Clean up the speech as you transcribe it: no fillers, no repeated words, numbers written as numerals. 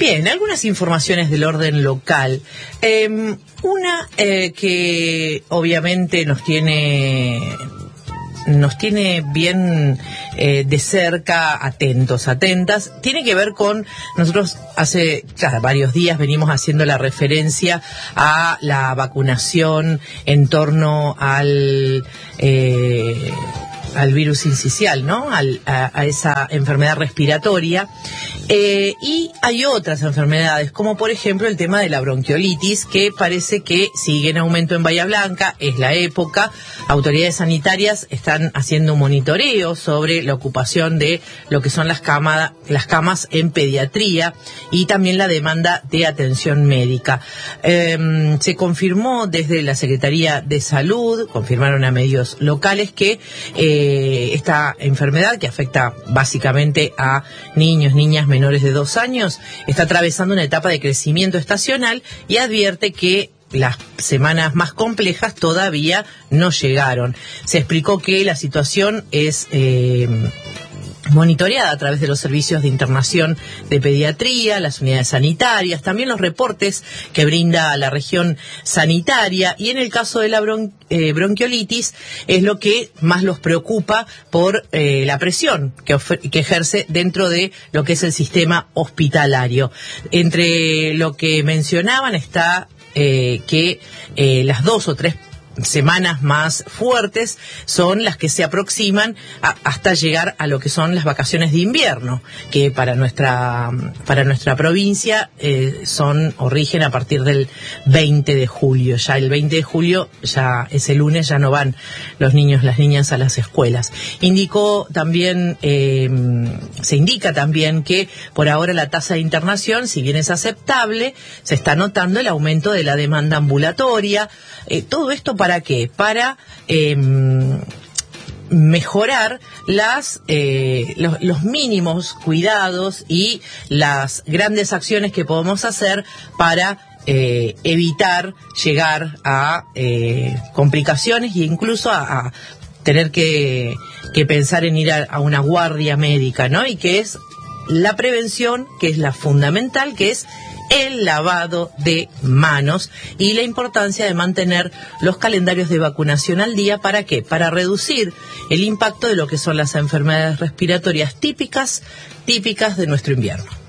Bien, algunas informaciones del orden local. Una que obviamente nos tiene bien de cerca, atentas, tiene que ver con, nosotros hace varios días venimos haciendo la referencia a la vacunación en torno al virus sincicial, ¿no? A esa enfermedad respiratoria. Y hay otras enfermedades, como por ejemplo el tema de la bronquiolitis, que parece que sigue en aumento en Bahía Blanca, es la época. Autoridades sanitarias están haciendo un monitoreo sobre la ocupación de lo que son las camas en pediatría y también la demanda de atención médica. Se confirmó desde la Secretaría de Salud, confirmaron a medios locales que esta enfermedad, que afecta básicamente a niños, niñas menores de 2 años, está atravesando una etapa de crecimiento estacional y advierte que las semanas más complejas todavía no llegaron. Se explicó que la situación es monitoreada a través de los servicios de internación de pediatría, las unidades sanitarias, también los reportes que brinda la región sanitaria, y en el caso de la bronquiolitis es lo que más los preocupa por la presión que ejerce dentro de lo que es el sistema hospitalario. Entre lo que mencionaban está que las 2 o 3 semanas más fuertes son las que se aproximan hasta llegar a lo que son las vacaciones de invierno, que para nuestra provincia son o rigen a partir del 20 de julio. Ya el 20 de julio, ya ese lunes, ya no van los niños, las niñas a las escuelas. Se indica también que por ahora la tasa de internación, si bien es aceptable, se está notando el aumento de la demanda ambulatoria. Todo esto ¿para qué? Para mejorar los mínimos cuidados y las grandes acciones que podemos hacer para evitar llegar a complicaciones e incluso a tener que pensar en ir a una guardia médica, ¿no? Y que es la prevención, que es la fundamental, que es el lavado de manos, y la importancia de mantener los calendarios de vacunación al día. ¿Para qué? Para reducir el impacto de lo que son las enfermedades respiratorias típicas de nuestro invierno.